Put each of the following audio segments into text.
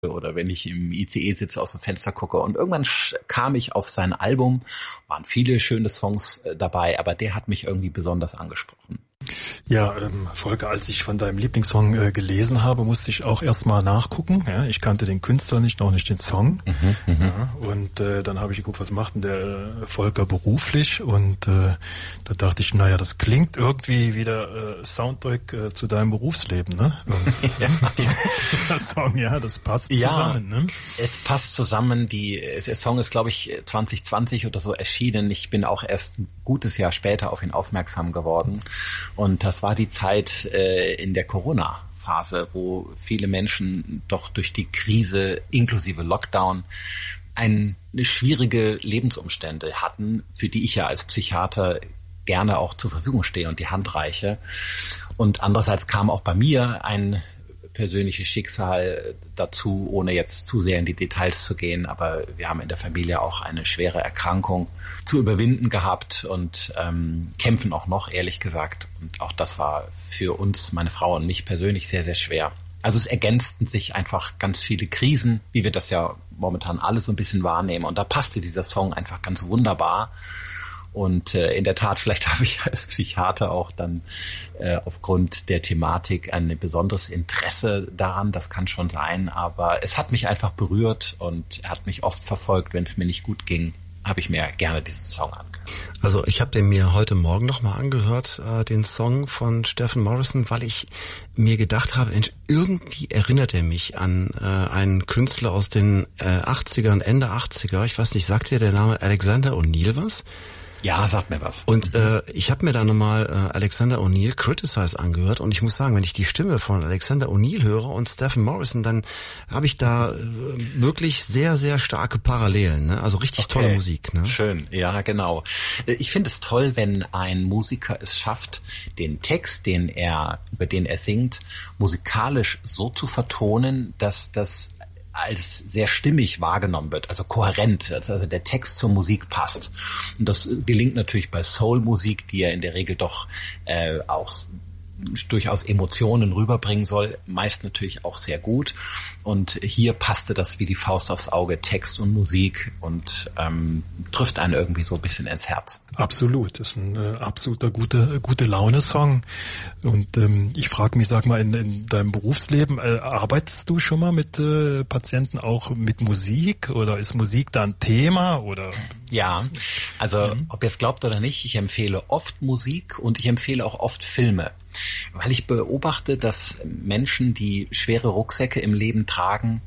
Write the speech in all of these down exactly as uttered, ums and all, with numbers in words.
oder wenn ich im I C E sitze, aus dem Fenster gucke. Und irgendwann kam ich auf sein Album, waren viele schöne Songs dabei, aber der hat mich irgendwie besonders angesprochen. Ja, ähm, Volker, als ich von deinem Lieblingssong äh, gelesen habe, musste ich auch erstmal nachgucken. Ja, ich kannte den Künstler nicht, noch nicht den Song. Mhm, ja, und äh, dann habe ich geguckt, was macht denn der äh, Volker beruflich? Und äh, da dachte ich, naja, das klingt irgendwie wie der äh, Soundtrack äh, zu deinem Berufsleben, ne? Ja. Dieser Song, ja, das passt ja, zusammen, ne? Es passt zusammen. Die, der Song ist, glaube ich, zwanzig zwanzig oder so erschienen. Ich bin auch erst ein gutes Jahr später auf ihn aufmerksam geworden. Und das war die Zeit äh, in der Corona-Phase, wo viele Menschen doch durch die Krise inklusive Lockdown eine schwierige Lebensumstände hatten, für die ich ja als Psychiater gerne auch zur Verfügung stehe und die Hand reiche. Und andererseits kam auch bei mir ein persönliches Schicksal dazu, ohne jetzt zu sehr in die Details zu gehen. Aber wir haben in der Familie auch eine schwere Erkrankung zu überwinden gehabt und ähm, kämpfen auch noch, ehrlich gesagt. Und auch das war für uns, meine Frau und mich persönlich, sehr, sehr schwer. Also es ergänzten sich einfach ganz viele Krisen, wie wir das ja momentan alle so ein bisschen wahrnehmen. Und da passte dieser Song einfach ganz wunderbar. Und äh, in der Tat, vielleicht habe ich als Psychiater auch dann äh, aufgrund der Thematik ein besonderes Interesse daran, das kann schon sein, aber es hat mich einfach berührt und hat mich oft verfolgt, wenn es mir nicht gut ging, habe ich mir gerne diesen Song angehört. Also ich habe den mir heute Morgen nochmal angehört, äh, den Song von Stefan Morrison, weil ich mir gedacht habe, irgendwie erinnert er mich an äh, einen Künstler aus den äh, achtzigern, Ende achtziger, ich weiß nicht, sagt dir der Name Alexander O'Neal was? Ja, sagt mir was. Und äh, ich habe mir da nochmal äh, Alexander O'Neal Criticize angehört und ich muss sagen, wenn ich die Stimme von Alexander O'Neal höre und Stefan Morrison, dann habe ich da äh, wirklich sehr, sehr starke Parallelen, ne? Also richtig okay. Tolle Musik, ne? Schön, ja genau. Ich finde es toll, wenn ein Musiker es schafft, den Text, den er, über den er singt, musikalisch so zu vertonen, dass das als sehr stimmig wahrgenommen wird, also kohärent, also der Text zur Musik passt. Und das gelingt natürlich bei Soul-Musik, die ja in der Regel doch äh, auch durchaus Emotionen rüberbringen soll, meist natürlich auch sehr gut. Und hier passte das wie die Faust aufs Auge, Text und Musik, und ähm, trifft einen irgendwie so ein bisschen ins Herz. Absolut, das ist ein äh, absoluter gute gute Laune-Song. Und ähm, ich frage mich, sag mal, in, in deinem Berufsleben, äh, arbeitest du schon mal mit äh, Patienten auch mit Musik, oder ist Musik da ein Thema? Oder? Ja, also mhm. ob ihr es glaubt oder nicht, ich empfehle oft Musik und ich empfehle auch oft Filme. Weil ich beobachte, dass Menschen, die schwere Rucksäcke im Leben tragen,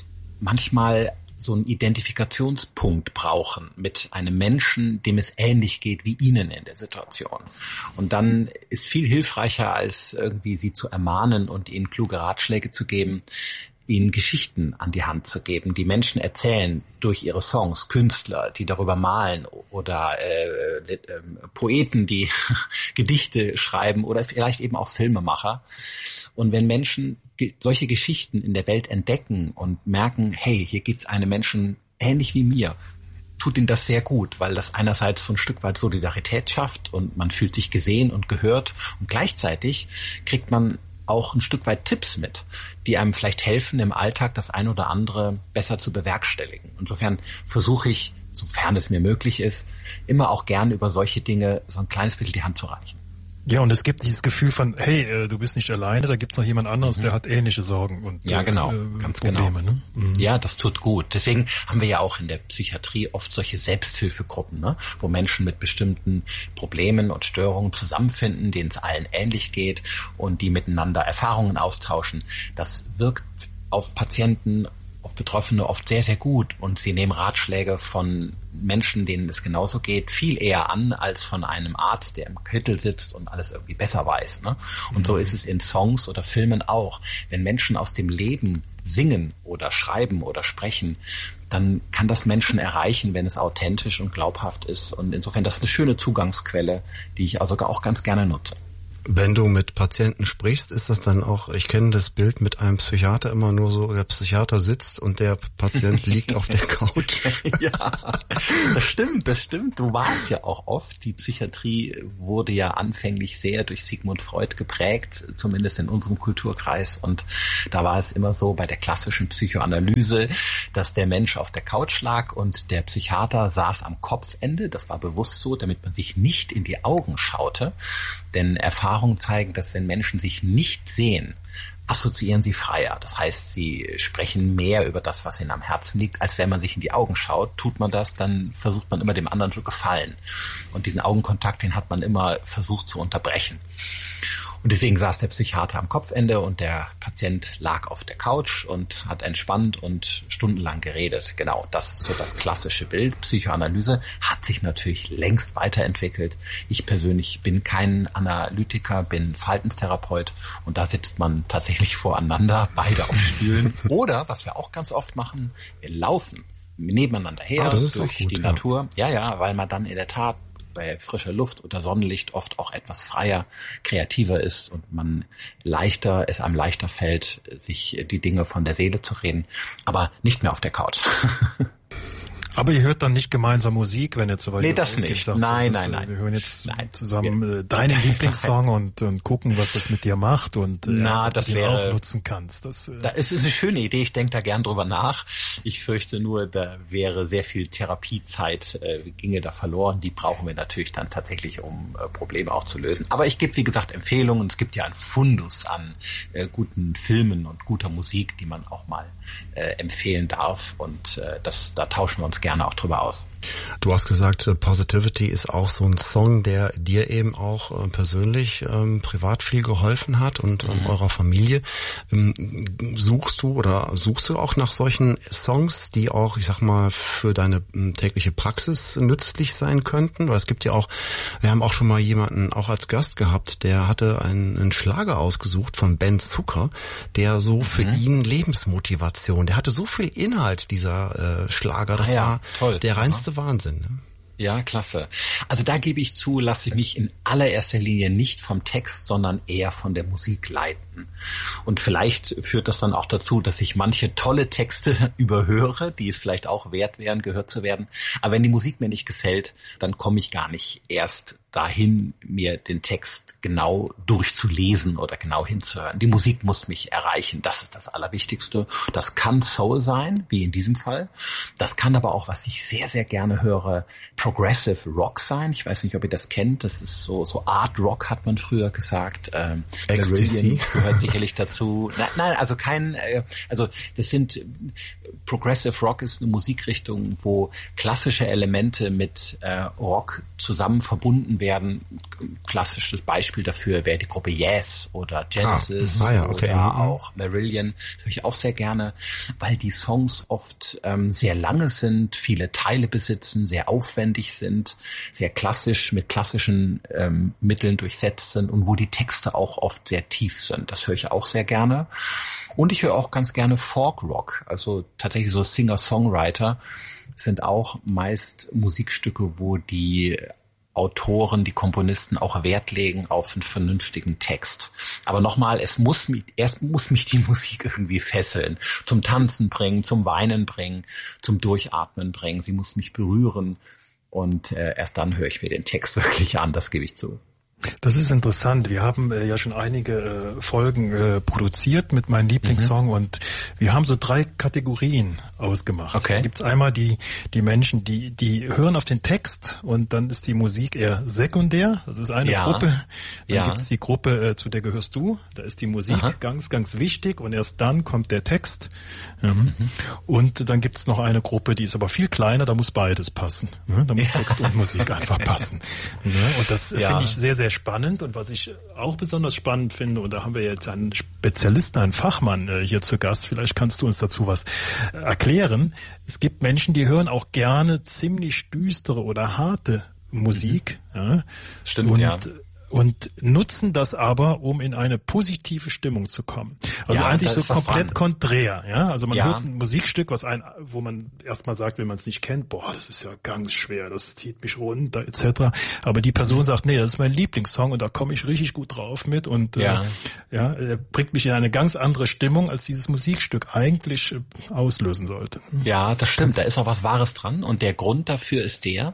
manchmal so einen Identifikationspunkt brauchen mit einem Menschen, dem es ähnlich geht wie ihnen in der Situation. Und dann ist viel hilfreicher, als irgendwie sie zu ermahnen und ihnen kluge Ratschläge zu geben, ihnen Geschichten an die Hand zu geben, die Menschen erzählen durch ihre Songs, Künstler, die darüber malen, oder äh, äh, Poeten, die Gedichte schreiben, oder vielleicht eben auch Filmemacher. Und wenn Menschen ge- solche Geschichten in der Welt entdecken und merken, hey, hier geht's einem Menschen ähnlich wie mir, tut ihnen das sehr gut, weil das einerseits so ein Stück weit Solidarität schafft und man fühlt sich gesehen und gehört, und gleichzeitig kriegt man auch ein Stück weit Tipps mit, die einem vielleicht helfen, im Alltag das ein oder andere besser zu bewerkstelligen. Insofern versuche ich, sofern es mir möglich ist, immer auch gerne über solche Dinge so ein kleines bisschen die Hand zu reichen. Ja, und es gibt dieses Gefühl von, hey, äh, du bist nicht alleine, da gibt's noch jemand anderes, mhm. der hat ähnliche Sorgen und ja, genau, äh, ganz Probleme. Genau. Ne? Mhm. Ja, das tut gut. Deswegen haben wir ja auch in der Psychiatrie oft solche Selbsthilfegruppen, ne? Wo Menschen mit bestimmten Problemen und Störungen zusammenfinden, denen es allen ähnlich geht und die miteinander Erfahrungen austauschen. Das wirkt auf Patienten, auf Betroffene oft sehr, sehr gut, und sie nehmen Ratschläge von Menschen, denen es genauso geht, viel eher an als von einem Arzt, der im Kittel sitzt und alles irgendwie besser weiß, ne? Und mhm. so ist es in Songs oder Filmen auch. Wenn Menschen aus dem Leben singen oder schreiben oder sprechen, dann kann das Menschen erreichen, wenn es authentisch und glaubhaft ist. Und insofern, das ist eine schöne Zugangsquelle, die ich also auch ganz gerne nutze. Wenn du mit Patienten sprichst, ist das dann auch, ich kenne das Bild mit einem Psychiater immer nur so, der Psychiater sitzt und der Patient liegt auf der Couch. Ja, das stimmt, das stimmt. Du warst ja auch oft. Die Psychiatrie wurde ja anfänglich sehr durch Sigmund Freud geprägt, zumindest in unserem Kulturkreis. Und da war es immer so bei der klassischen Psychoanalyse, dass der Mensch auf der Couch lag und der Psychiater saß am Kopfende. Das war bewusst so, damit man sich nicht in die Augen schaute. Denn Erfahrungen zeigen, dass wenn Menschen sich nicht sehen, assoziieren sie freier. Das heißt, sie sprechen mehr über das, was ihnen am Herzen liegt, als wenn man sich in die Augen schaut. Tut man das, dann versucht man immer dem anderen zu gefallen. Und diesen Augenkontakt, den hat man immer versucht zu unterbrechen. Und deswegen saß der Psychiater am Kopfende und der Patient lag auf der Couch und hat entspannt und stundenlang geredet. Genau, das ist so das klassische Bild. Psychoanalyse hat sich natürlich längst weiterentwickelt. Ich persönlich bin kein Analytiker, bin Verhaltenstherapeut und da sitzt man tatsächlich voreinander, beide auf Stühlen. Oder, was wir auch ganz oft machen, wir laufen nebeneinander her ah, das ist durch gut, die ja. Natur. Ja, ja, weil man dann in der Tat bei frischer Luft unter Sonnenlicht oft auch etwas freier, kreativer ist und man leichter, es einem leichter fällt, sich die Dinge von der Seele zu reden, aber nicht mehr auf der Couch. Aber ihr hört dann nicht gemeinsam Musik, wenn ihr zum Beispiel... Nee, das nicht. Sagt, nein, so, nein, das, nein. Wir hören jetzt nein. zusammen wir, äh, deinen Lieblingssong und, und gucken, was das mit dir macht und äh, Na, ja, das du den wäre, auch nutzen kannst. Das, äh, da ist, ist eine schöne Idee, ich denke da gern drüber nach. Ich fürchte nur, da wäre sehr viel Therapiezeit, äh, ginge da verloren. Die brauchen wir natürlich dann tatsächlich, um äh, Probleme auch zu lösen. Aber ich gebe, wie gesagt, Empfehlungen. Es gibt ja einen Fundus an äh, guten Filmen und guter Musik, die man auch mal äh, empfehlen darf. Und äh, das, da tauschen wir uns gerne auch drüber aus. Du hast gesagt, Positivity ist auch so ein Song, der dir eben auch äh, persönlich ähm, privat viel geholfen hat und mhm. ähm, eurer Familie. Ähm, suchst du oder suchst du auch nach solchen Songs, die auch, ich sag mal, für deine ähm, tägliche Praxis nützlich sein könnten? Weil es gibt ja auch, wir haben auch schon mal jemanden auch als Gast gehabt, der hatte einen, einen Schlager ausgesucht von Ben Zucker, der so mhm. für ihn Lebensmotivation, der hatte so viel Inhalt, dieser äh, Schlager, das ah, ja. war toll. Der reinste Wahnsinn, ne? Ja, klasse. Also da gebe ich zu, lasse ich mich in allererster Linie nicht vom Text, sondern eher von der Musik leiten. Und vielleicht führt das dann auch dazu, dass ich manche tolle Texte überhöre, die es vielleicht auch wert wären, gehört zu werden. Aber wenn die Musik mir nicht gefällt, dann komme ich gar nicht erst dahin, mir den Text genau durchzulesen oder genau hinzuhören. Die Musik muss mich erreichen. Das ist das Allerwichtigste. Das kann Soul sein, wie in diesem Fall. Das kann aber auch, was ich sehr, sehr gerne höre, Progressive Rock sein. Ich weiß nicht, ob ihr das kennt. Das ist so, so Art Rock, hat man früher gesagt. Ähm, Marillion gehört sicherlich dazu. Nein, nein, also kein, äh, also das sind, Progressive Rock ist eine Musikrichtung, wo klassische Elemente mit äh, Rock zusammen verbunden werden. Klassisches Beispiel dafür wäre die Gruppe Yes oder Genesis ah, ah ja, okay. oder auch Marillion. Das höre ich auch sehr gerne, weil die Songs oft ähm, sehr lange sind, viele Teile besitzen, sehr aufwendig sind, sehr klassisch mit klassischen ähm, Mitteln durchsetzt sind und wo die Texte auch oft sehr tief sind. Das höre ich auch sehr gerne. Und ich höre auch ganz gerne Folk Rock, also tatsächlich so Singer-Songwriter sind auch meist Musikstücke, wo die Autoren, die Komponisten auch Wert legen auf einen vernünftigen Text. Aber nochmal, es muss mich, erst muss mich die Musik irgendwie fesseln, zum Tanzen bringen, zum Weinen bringen, zum Durchatmen bringen. Sie muss mich berühren und äh, erst dann höre ich mir den Text wirklich an, das gebe ich zu. Das ist interessant. Wir haben äh, ja schon einige äh, Folgen äh, produziert mit meinem Lieblingssong mhm. und wir haben so drei Kategorien ausgemacht. Okay. Da gibt's einmal die die Menschen, die die hören auf den Text und dann ist die Musik eher sekundär. Das ist eine ja. Gruppe. Dann ja. gibt's die Gruppe, äh, zu der gehörst du. Da ist die Musik Aha. ganz, ganz wichtig und erst dann kommt der Text. Mhm. Mhm. Und dann gibt's noch eine Gruppe, die ist aber viel kleiner, da muss beides passen. Ne? Da muss ja. Text und Musik einfach passen. Ne? Und das ja. finde ich sehr, sehr spannend und was ich auch besonders spannend finde, und da haben wir jetzt einen Spezialisten, einen Fachmann äh, hier zu Gast, vielleicht kannst du uns dazu was äh, erklären. Es gibt Menschen, die hören auch gerne ziemlich düstere oder harte Musik. Mhm. Ja. Stimmt, und, ja. und nutzen das aber, um in eine positive Stimmung zu kommen. Also ja, eigentlich so komplett konträr, ja. Also man ja. hört ein Musikstück, was ein, wo man erstmal sagt, wenn man es nicht kennt, boah, das ist ja ganz schwer, das zieht mich runter, et cetera. Aber die Person mhm. sagt, nee, das ist mein Lieblingssong und da komme ich richtig gut drauf mit und ja, äh, ja, er bringt mich in eine ganz andere Stimmung, als dieses Musikstück eigentlich äh, auslösen sollte. Ja, das stimmt. Da ist auch was Wahres dran und der Grund dafür ist der,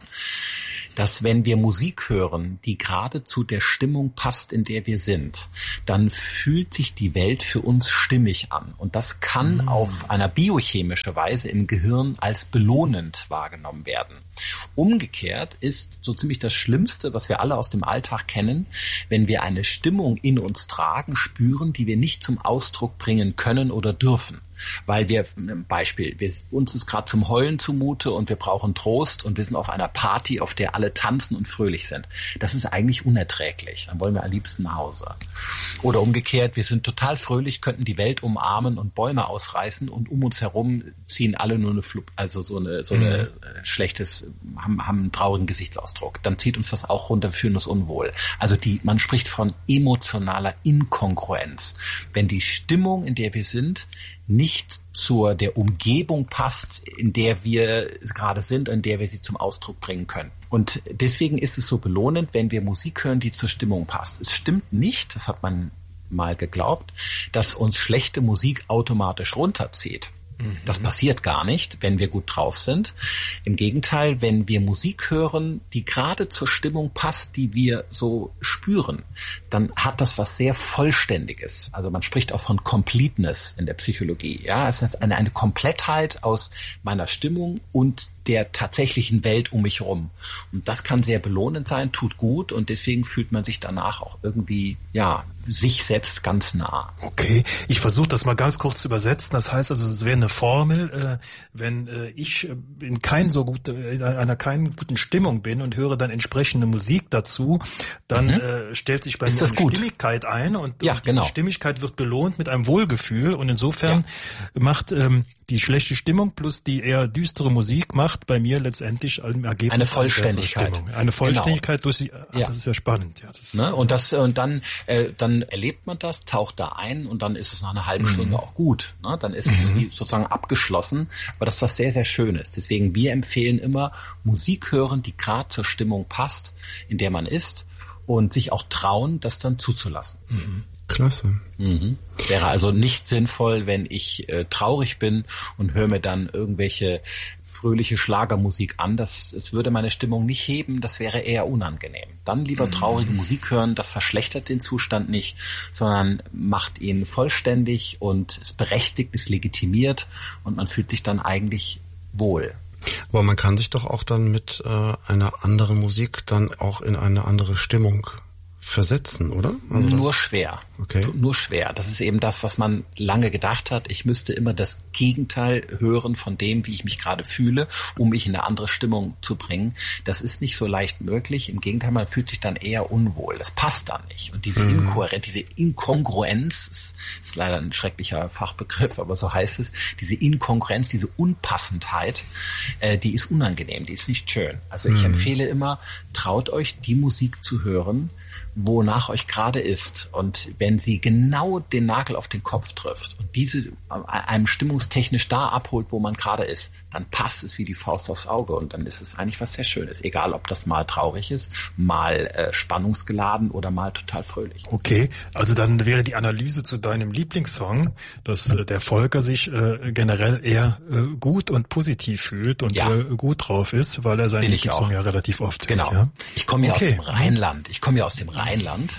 dass wenn wir Musik hören, die gerade zu der Stimmung passt, in der wir sind, dann fühlt sich die Welt für uns stimmig an. Und das kann mhm. auf einer biochemischen Weise im Gehirn als belohnend wahrgenommen werden. Umgekehrt ist so ziemlich das Schlimmste, was wir alle aus dem Alltag kennen, wenn wir eine Stimmung in uns tragen, spüren, die wir nicht zum Ausdruck bringen können oder dürfen. Weil wir, Beispiel, wir, uns ist gerade zum Heulen zumute und wir brauchen Trost und wir sind auf einer Party, auf der alle tanzen und fröhlich sind. Das ist eigentlich unerträglich. Dann wollen wir am liebsten nach Hause. Oder umgekehrt, wir sind total fröhlich, könnten die Welt umarmen und Bäume ausreißen und um uns herum ziehen alle nur eine Flup, also so eine, so eine mhm. schlechtes, haben, haben einen traurigen Gesichtsausdruck. Dann zieht uns das auch runter, wir fühlen uns unwohl. Also die, man spricht von emotionaler Inkongruenz. Wenn die Stimmung, in der wir sind, nicht zur der Umgebung passt, in der wir gerade sind, in der wir sie zum Ausdruck bringen können. Und deswegen ist es so belohnend, wenn wir Musik hören, die zur Stimmung passt. Es stimmt nicht, das hat man mal geglaubt, dass uns schlechte Musik automatisch runterzieht. Das passiert gar nicht, wenn wir gut drauf sind. Im Gegenteil, wenn wir Musik hören, die gerade zur Stimmung passt, die wir so spüren, dann hat das was sehr Vollständiges. Also man spricht auch von Completeness in der Psychologie. Ja, es ist eine, eine Komplettheit aus meiner Stimmung und der tatsächlichen Welt um mich herum. Und das kann sehr belohnend sein, tut gut und deswegen fühlt man sich danach auch irgendwie, ja, sich selbst ganz nah. Okay, ich versuche das mal ganz kurz zu übersetzen. Das heißt also, es wäre eine Formel, äh, wenn äh, ich in kein so gute, in einer keinen guten Stimmung bin und höre dann entsprechende Musik dazu, dann mhm. äh, stellt sich bei ist mir eine gut? Stimmigkeit ein und, ja, und genau. diese Stimmigkeit wird belohnt mit einem Wohlgefühl und insofern ja. macht ähm, die schlechte Stimmung plus die eher düstere Musik macht bei mir letztendlich im Ergebnis eine Vollständigkeit. Eine, eine Vollständigkeit genau. durch die, ach, ja. das ist ja spannend. Ja, das ne? Und das und dann äh, dann erlebt man das, taucht da ein und dann ist es nach einer halben mhm. Stunde auch gut. Ne? Dann ist es mhm. sozusagen abgeschlossen. Aber das ist was sehr, sehr Schönes. Deswegen wir empfehlen immer Musik hören, die gerade zur Stimmung passt, in der man ist und sich auch trauen, das dann zuzulassen. Mhm. Klasse. Mhm. Wäre also nicht sinnvoll, wenn ich äh, traurig bin und höre mir dann irgendwelche fröhliche Schlagermusik an. Das, es würde meine Stimmung nicht heben, das wäre eher unangenehm. Dann lieber traurige mhm. Musik hören, das verschlechtert den Zustand nicht, sondern macht ihn vollständig und es berechtigt, es legitimiert und man fühlt sich dann eigentlich wohl. Aber man kann sich doch auch dann mit äh, einer anderen Musik dann auch in eine andere Stimmung versetzen, oder? Also nur schwer. Okay. Nur schwer. Das ist eben das, was man lange gedacht hat. Ich müsste immer das Gegenteil hören von dem, wie ich mich gerade fühle, um mich in eine andere Stimmung zu bringen. Das ist nicht so leicht möglich. Im Gegenteil, man fühlt sich dann eher unwohl. Das passt dann nicht. Und diese mhm. Inkohärenz, diese Inkongruenz, ist, ist leider ein schrecklicher Fachbegriff, aber so heißt es, diese Inkongruenz, diese Unpassendheit, äh, die ist unangenehm, die ist nicht schön. Also ich mhm. empfehle immer, traut euch, die Musik zu hören, wonach euch gerade ist. Und wenn sie genau den Nagel auf den Kopf trifft und diese einem stimmungstechnisch da abholt, wo man gerade ist, dann passt es wie die Faust aufs Auge und dann ist es eigentlich was sehr Schönes. Egal, ob das mal traurig ist, mal äh, spannungsgeladen oder mal total fröhlich. Okay, also dann wäre die Analyse zu deinem Lieblingssong, dass äh, der Volker sich äh, generell eher äh, gut und positiv fühlt und ja. äh, gut drauf ist, weil er seinen Lieblingssong ja relativ oft genau. hört. Ja? Ich komme ja okay. aus dem Rheinland. Ich komme ja aus dem Rheinland.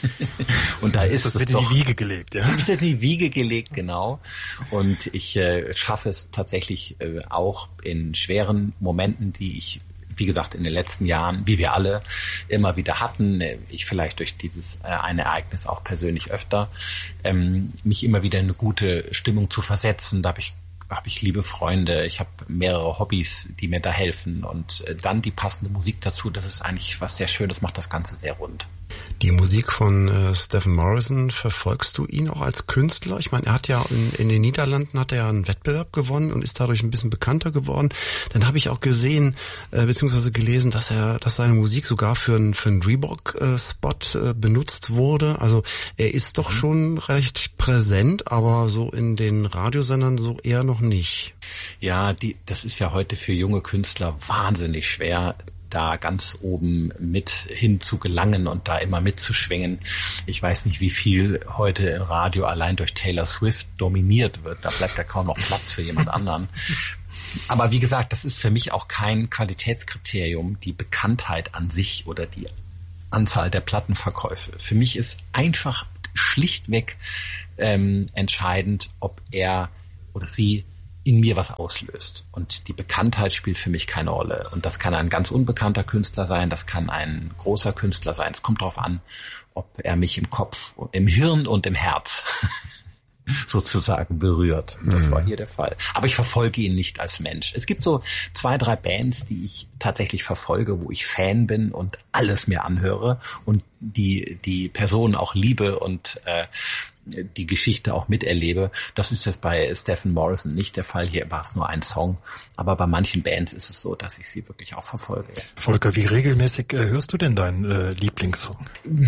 Und da ist das es wird doch, in die Wiege gelegt, ja. Ist in die Wiege gelegt, genau. Und ich äh, schaffe es tatsächlich äh, auch in schweren Momenten, die ich, wie gesagt, in den letzten Jahren, wie wir alle, immer wieder hatten, ich vielleicht durch dieses äh, eine Ereignis auch persönlich öfter, ähm, mich immer wieder in eine gute Stimmung zu versetzen. Da habe ich habe ich liebe Freunde, ich habe mehrere Hobbys, die mir da helfen und äh, dann die passende Musik dazu, das ist eigentlich was sehr Schönes, macht das Ganze sehr rund. Die Musik von äh, Stefan Morrison, verfolgst du ihn auch als Künstler? Ich meine, er hat ja in, in den Niederlanden hat er ja einen Wettbewerb gewonnen und ist dadurch ein bisschen bekannter geworden. Dann habe ich auch gesehen, äh, beziehungsweise gelesen, dass er, dass seine Musik sogar für einen für einen Reebok-Spot äh, benutzt wurde. Also er ist doch mhm. schon recht präsent, aber so in den Radiosendern so eher noch nicht. Ja, die, das ist ja heute für junge Künstler wahnsinnig schwer, da ganz oben mit hin zu gelangen und da immer mitzuschwingen. Ich weiß nicht, wie viel heute im Radio allein durch Taylor Swift dominiert wird. Da bleibt ja kaum noch Platz für jemand anderen. Aber wie gesagt, das ist für mich auch kein Qualitätskriterium, die Bekanntheit an sich oder die Anzahl der Plattenverkäufe. Für mich ist einfach schlichtweg ähm, entscheidend, ob er oder sie in mir was auslöst. Und die Bekanntheit spielt für mich keine Rolle. Und das kann ein ganz unbekannter Künstler sein, das kann ein großer Künstler sein. Es kommt darauf an, ob er mich im Kopf, im Hirn und im Herz sozusagen berührt. Das mhm. war hier der Fall. Aber ich verfolge ihn nicht als Mensch. Es gibt so zwei, drei Bands, die ich tatsächlich verfolge, wo ich Fan bin und alles mir anhöre und die die Person auch liebe und äh, die Geschichte auch miterlebe. Das ist jetzt bei Stefan Morrison nicht der Fall. Hier war es nur ein Song. Aber bei manchen Bands ist es so, dass ich sie wirklich auch verfolge. Volker, wie regelmäßig äh, hörst du denn deinen äh, Lieblingssong?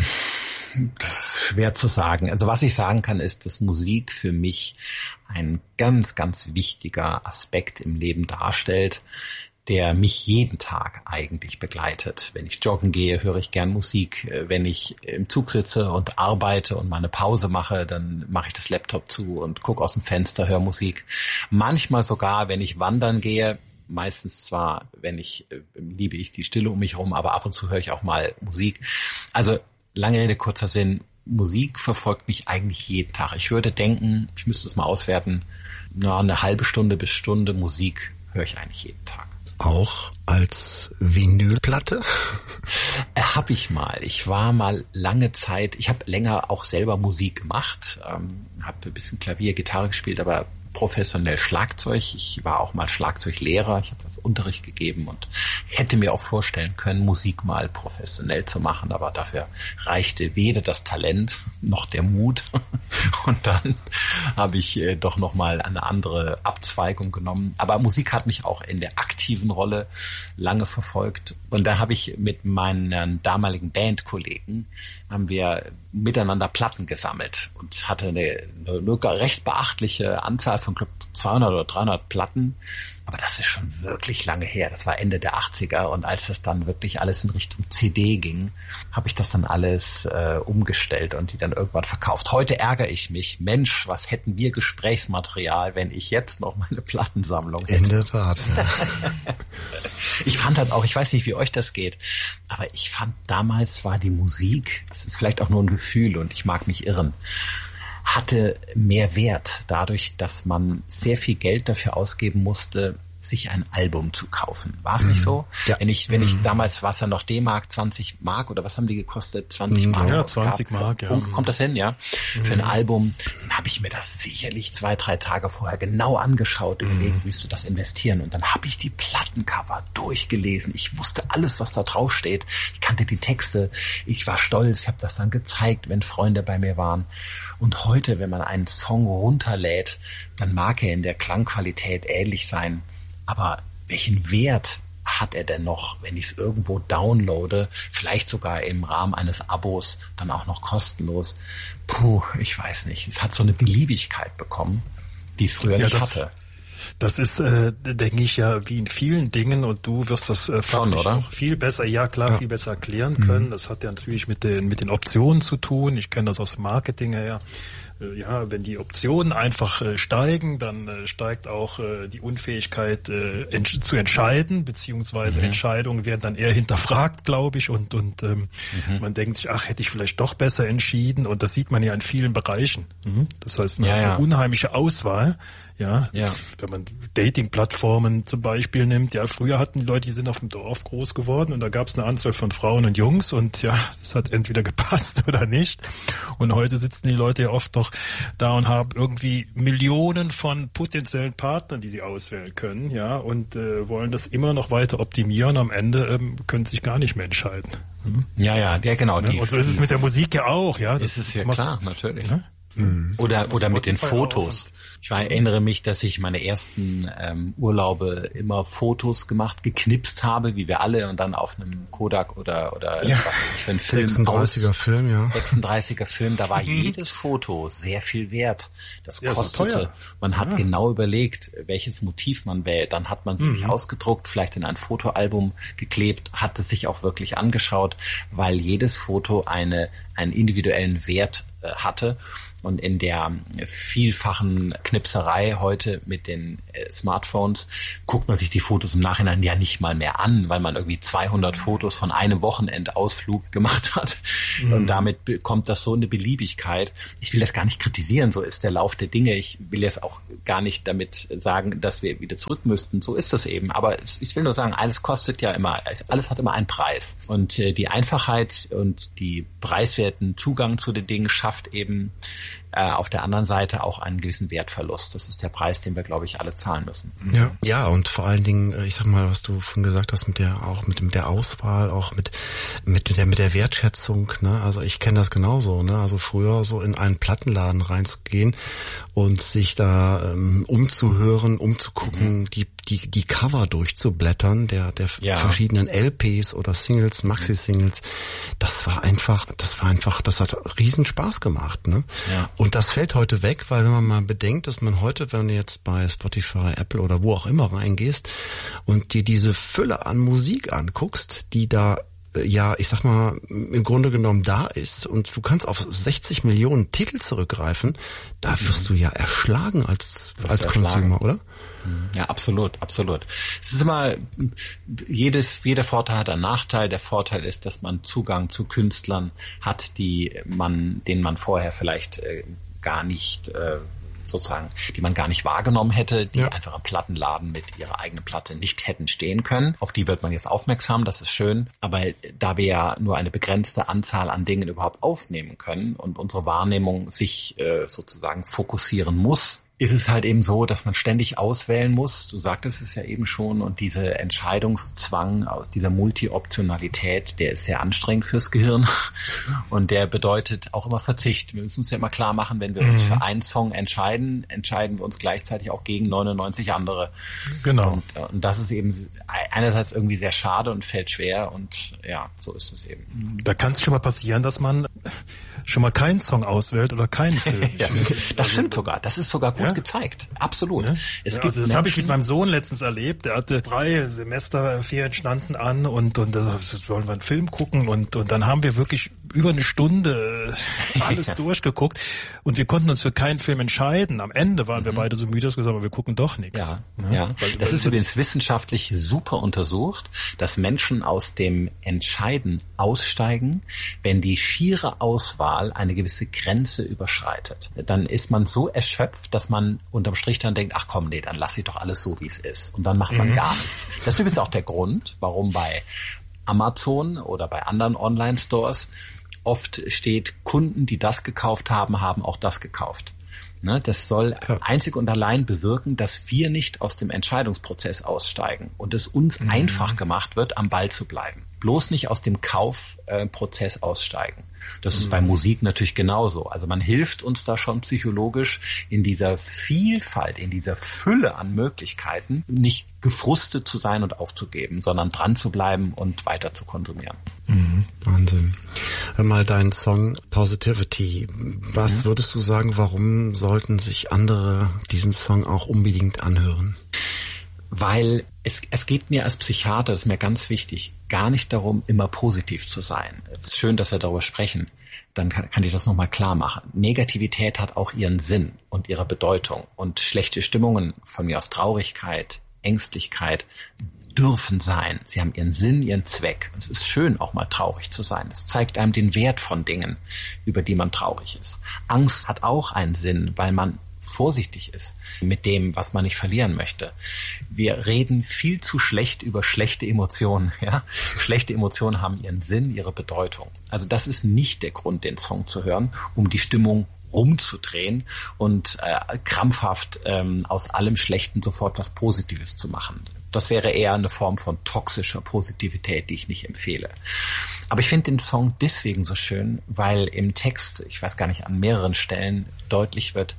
Schwer zu sagen. Also was ich sagen kann, ist, dass Musik für mich ein ganz, ganz wichtiger Aspekt im Leben darstellt, der mich jeden Tag eigentlich begleitet. Wenn ich joggen gehe, höre ich gern Musik. Wenn ich im Zug sitze und arbeite und mal eine Pause mache, dann mache ich das Laptop zu und gucke aus dem Fenster, höre Musik. Manchmal sogar, wenn ich wandern gehe, meistens zwar, wenn ich, äh, liebe ich die Stille um mich herum, aber ab und zu höre ich auch mal Musik. Also lange Rede, kurzer Sinn, Musik verfolgt mich eigentlich jeden Tag. Ich würde denken, ich müsste es mal auswerten, na, eine halbe Stunde bis Stunde Musik höre ich eigentlich jeden Tag. Auch als Vinylplatte? Äh, hab ich mal. Ich war mal lange Zeit, ich habe länger auch selber Musik gemacht, ähm, habe ein bisschen Klavier, Gitarre gespielt, aber professionell Schlagzeug. Ich war auch mal Schlagzeuglehrer. Ich habe das Unterricht gegeben und hätte mir auch vorstellen können, Musik mal professionell zu machen. Aber dafür reichte weder das Talent noch der Mut. Und dann habe ich äh, doch noch mal eine andere Abzweigung genommen. Aber Musik hat mich auch in der aktiven Rolle lange verfolgt. Und da habe ich mit meinen damaligen Bandkollegen haben wir miteinander Platten gesammelt und hatte eine, eine recht beachtliche Anzahl von glaube zweihundert oder dreihundert Platten. Aber das ist schon wirklich lange her. Das war Ende der achtziger und als das dann wirklich alles in Richtung C D ging, habe ich das dann alles äh, umgestellt und die dann irgendwann verkauft. Heute ärgere ich mich. Mensch, was hätten wir Gesprächsmaterial, wenn ich jetzt noch meine Plattensammlung hätte. In der Tat. Ja. Ich fand halt auch, ich weiß nicht, wie euch das geht, aber ich fand damals war die Musik, das ist vielleicht auch nur ein Gefühl und ich mag mich irren, hatte mehr Wert dadurch, dass man sehr viel Geld dafür ausgeben musste, sich ein Album zu kaufen. War es nicht so? Ja. Wenn ich, wenn ich damals, war es ja noch D-Mark, zwanzig Mark oder was haben die gekostet? zwanzig Mark? Ja, zwanzig Mark, ja. Kommt das hin, ja? Mhm. Für ein Album, dann habe ich mir das sicherlich zwei, drei Tage vorher genau angeschaut, mhm. überlegt, willst du das investieren? Und dann habe ich die Plattencover durchgelesen. Ich wusste alles, was da drauf steht. Ich kannte die Texte. Ich war stolz. Ich habe das dann gezeigt, wenn Freunde bei mir waren. Und heute, wenn man einen Song runterlädt, dann mag er in der Klangqualität ähnlich sein. Aber welchen Wert hat er denn noch, wenn ich es irgendwo downloade, vielleicht sogar im Rahmen eines Abos, dann auch noch kostenlos? Puh, ich weiß nicht. Es hat so eine Beliebigkeit bekommen, die es früher ja, nicht das, hatte. Das ist, äh, denke ich, ja wie in vielen Dingen und du wirst das äh, fachlich oder? auch viel besser, ja klar, ja. viel besser erklären können. Mhm. Das hat ja natürlich mit den, mit den Optionen zu tun. Ich kenne das aus Marketing her. Ja, wenn die Optionen einfach äh, steigen, dann äh, steigt auch äh, die Unfähigkeit äh, ent- zu entscheiden, beziehungsweise mhm. Entscheidungen werden dann eher hinterfragt, glaube ich, und und ähm, mhm. man denkt sich, ach, hätte ich vielleicht doch besser entschieden, und das sieht man ja in vielen Bereichen. Mhm. Das heißt, eine, ja, ja. eine unheimliche Auswahl. Ja, ja. Wenn man Dating-Plattformen zum Beispiel nimmt, ja, früher hatten die Leute, die sind auf dem Dorf groß geworden und da gab es eine Anzahl von Frauen und Jungs und ja, das hat entweder gepasst oder nicht. Und heute sitzen die Leute ja oft noch da und haben irgendwie Millionen von potenziellen Partnern, die sie auswählen können, ja, und äh, wollen das immer noch weiter optimieren. Am Ende ähm, können sie sich gar nicht mehr entscheiden. Hm? Ja, ja, ja, genau. Ja, und so ist es mit der Musik ja auch, ja. Das ist ja klar, natürlich. Ja? Mhm. Oder oder mit den Fotos. Ich war, erinnere mich, dass ich meine ersten ähm, Urlaube immer Fotos gemacht, geknipst habe, wie wir alle, und dann auf einem Kodak oder oder ja. was weiß ich für einen Film. sechsunddreißiger Film, ja. sechsunddreißiger Film, da war Mhm. jedes Foto sehr viel wert. Das Ja, kostete. teuer. Man hat Ja. genau überlegt, welches Motiv man wählt. Dann hat man sie Mhm. sich ausgedruckt, vielleicht in ein Fotoalbum geklebt, hat es sich auch wirklich angeschaut, weil jedes Foto eine einen individuellen Wert äh, hatte. Und in der vielfachen Knipserei heute mit den äh, Smartphones guckt man sich die Fotos im Nachhinein ja nicht mal mehr an, weil man irgendwie zweihundert Fotos von einem Wochenendausflug gemacht hat. Mhm. Und damit bekommt das so eine Beliebigkeit. Ich will das gar nicht kritisieren, so ist der Lauf der Dinge. Ich will jetzt auch gar nicht damit sagen, dass wir wieder zurück müssten. So ist das eben. Aber ich will nur sagen, alles kostet ja immer, alles hat immer einen Preis. Und äh, die Einfachheit und die preiswerten Zugang zu den Dingen schafft eben Äh, auf der anderen Seite auch einen gewissen Wertverlust. Das ist der Preis, den wir, glaube ich, alle zahlen müssen. Ja, ja, und vor allen Dingen, ich sag mal, was du vorhin gesagt hast, mit der auch mit, mit der Auswahl, auch mit mit der mit der Wertschätzung. Ne? Also ich kenne das genauso. Ne? Also früher so in einen Plattenladen reinzugehen und sich da ähm, umzuhören, umzugucken, mhm. die die die Cover durchzublättern, der der ja. verschiedenen L Ps oder Singles, Maxi-Singles. Das war einfach, das war einfach, das hat riesen Spaß gemacht. Ne? Ja. Und das fällt heute weg, weil wenn man mal bedenkt, dass man heute, wenn du jetzt bei Spotify, Apple oder wo auch immer reingehst und dir diese Fülle an Musik anguckst, die da ja, ich sag mal, im Grunde genommen da ist und du kannst auf sechzig Millionen Titel zurückgreifen, da wirst du ja erschlagen als, als Consumer, oder? Ja, absolut, absolut. Es ist immer, jedes, jeder Vorteil hat einen Nachteil. Der Vorteil ist, dass man Zugang zu Künstlern hat, die man, denen man vorher vielleicht äh, gar nicht, äh, sozusagen, die man gar nicht wahrgenommen hätte, die ja. einfach am Plattenladen mit ihrer eigenen Platte nicht hätten stehen können. Auf die wird man jetzt aufmerksam, das ist schön. Aber da wir ja nur eine begrenzte Anzahl an Dingen überhaupt aufnehmen können und unsere Wahrnehmung sich äh, sozusagen fokussieren muss, ist es halt eben so, dass man ständig auswählen muss. Du sagtest es ja eben schon, und dieser Entscheidungszwang aus dieser Multi-Optionalität, der ist sehr anstrengend fürs Gehirn und der bedeutet auch immer Verzicht. Wir müssen uns ja immer klar machen, wenn wir mhm. uns für einen Song entscheiden, entscheiden wir uns gleichzeitig auch gegen neunundneunzig andere. Genau. Und, und das ist eben einerseits irgendwie sehr schade und fällt schwer, und ja, so ist es eben. Da kann es schon mal passieren, dass man schon mal keinen Song auswählt oder keinen Film. Ja, das stimmt sogar. Das ist sogar gut ja? gezeigt. Absolut. Ja? Es ja, gibt also das habe ich mit meinem Sohn letztens erlebt. Der hatte drei Semesterferien standen an und und da wollen wir einen Film gucken und und dann haben wir wirklich über eine Stunde alles ja. durchgeguckt und wir konnten uns für keinen Film entscheiden. Am Ende waren mhm. wir beide so müde, dass wir gesagt haben, wir gucken doch nichts. Ja, ja. ja. Weil, das weil ist übrigens wissenschaftlich super untersucht, dass Menschen aus dem Entscheiden aussteigen, wenn die schiere Auswahl eine gewisse Grenze überschreitet. Dann ist man so erschöpft, dass man unterm Strich dann denkt, ach komm, nee, dann lass ich doch alles so, wie es ist. Und dann macht man mhm. gar nichts. Das ist übrigens auch der Grund, warum bei Amazon oder bei anderen Online-Stores oft steht, Kunden, die das gekauft haben, haben auch das gekauft. Ne, das soll ja. einzig und allein bewirken, dass wir nicht aus dem Entscheidungsprozess aussteigen und es uns mhm. einfach gemacht wird, am Ball zu bleiben. Bloß nicht aus dem Kaufprozess äh, aussteigen. Das ist mhm. bei Musik natürlich genauso. Also man hilft uns da schon psychologisch in dieser Vielfalt, in dieser Fülle an Möglichkeiten, nicht gefrustet zu sein und aufzugeben, sondern dran zu bleiben und weiter zu konsumieren. Mhm. Wahnsinn. Hör mal, dein Song Positivity. Was mhm. würdest du sagen, warum sollten sich andere diesen Song auch unbedingt anhören? Weil es, es geht mir als Psychiater, das ist mir ganz wichtig, gar nicht darum, immer positiv zu sein. Es ist schön, dass wir darüber sprechen. Dann kann, kann ich das nochmal klar machen. Negativität hat auch ihren Sinn und ihre Bedeutung. Und schlechte Stimmungen, von mir aus Traurigkeit, Ängstlichkeit, dürfen sein. Sie haben ihren Sinn, ihren Zweck. Und es ist schön, auch mal traurig zu sein. Es zeigt einem den Wert von Dingen, über die man traurig ist. Angst hat auch einen Sinn, weil man vorsichtig ist mit dem, was man nicht verlieren möchte. Wir reden viel zu schlecht über schlechte Emotionen. Ja? Schlechte Emotionen haben ihren Sinn, ihre Bedeutung. Also das ist nicht der Grund, den Song zu hören, um die Stimmung rumzudrehen und äh, krampfhaft ähm, aus allem Schlechten sofort was Positives zu machen. Das wäre eher eine Form von toxischer Positivität, die ich nicht empfehle. Aber ich finde den Song deswegen so schön, weil im Text, ich weiß gar nicht, an mehreren Stellen deutlich wird,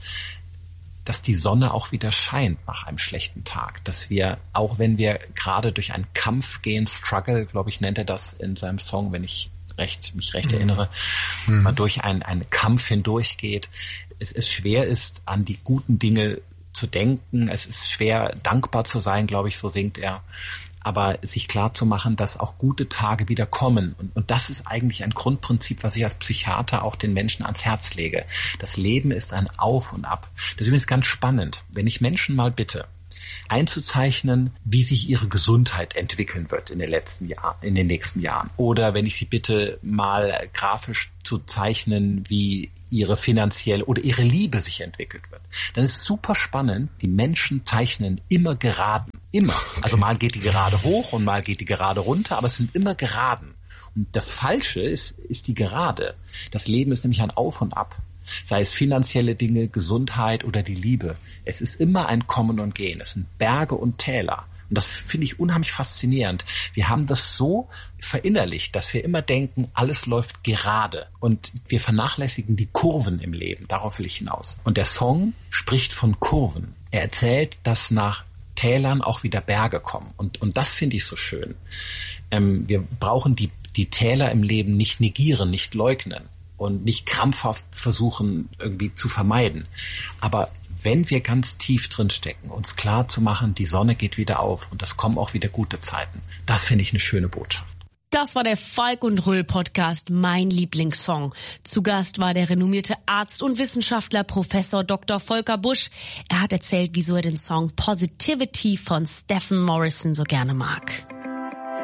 dass die Sonne auch wieder scheint nach einem schlechten Tag. Dass wir, auch wenn wir gerade durch einen Kampf gehen, Struggle, glaube ich, nennt er das in seinem Song, wenn ich recht, mich recht mhm. erinnere, mhm. man durch einen, einen Kampf hindurchgeht, es, es schwer ist, an die guten Dinge zu denken. Es ist schwer, dankbar zu sein, glaube ich, so singt er. Aber sich klar zu machen, dass auch gute Tage wieder kommen. Und, und das ist eigentlich ein Grundprinzip, was ich als Psychiater auch den Menschen ans Herz lege. Das Leben ist ein Auf und Ab. Das ist übrigens ganz spannend. Wenn ich Menschen mal bitte, einzuzeichnen, wie sich ihre Gesundheit entwickeln wird in den letzten Jahren, in den nächsten Jahren. Oder wenn ich sie bitte, mal grafisch zu zeichnen, wie ihre finanzielle oder ihre Liebe sich entwickelt wird. Dann ist es super spannend, die Menschen zeichnen immer Geraden. Immer. Also mal geht die Gerade hoch und mal geht die Gerade runter, aber es sind immer Geraden. Und das Falsche ist, ist die Gerade. Das Leben ist nämlich ein Auf und Ab. Sei es finanzielle Dinge, Gesundheit oder die Liebe. Es ist immer ein Kommen und Gehen. Es sind Berge und Täler. Und das finde ich unheimlich faszinierend. Wir haben das so verinnerlicht, dass wir immer denken, alles läuft gerade. Und wir vernachlässigen die Kurven im Leben. Darauf will ich hinaus. Und der Song spricht von Kurven. Er erzählt, dass nach Tälern auch wieder Berge kommen. Und, und das finde ich so schön. Ähm, wir brauchen die, die Täler im Leben nicht negieren, nicht leugnen und nicht krampfhaft versuchen, irgendwie zu vermeiden. Aber wenn wir ganz tief drin stecken, uns klar zu machen, die Sonne geht wieder auf und es kommen auch wieder gute Zeiten. Das finde ich eine schöne Botschaft. Das war der Falk und Rüll Podcast, mein Lieblingssong. Zu Gast war der renommierte Arzt und Wissenschaftler Professor Doktor Volker Busch. Er hat erzählt, wieso er den Song Positivity von Stephen Morrison so gerne mag.